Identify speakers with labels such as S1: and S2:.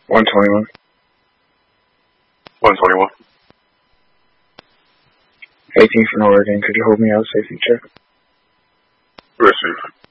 S1: 121.
S2: 121.
S1: 18 for Oregon. Could you hold me out safety check?
S2: Receive.